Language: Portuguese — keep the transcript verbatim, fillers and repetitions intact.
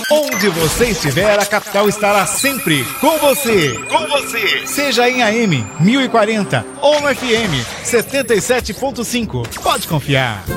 Onde você estiver, a Capital estará sempre com você. Com você. Seja em A M mil e quarenta ou no F M setenta e sete ponto cinco. Pode confiar.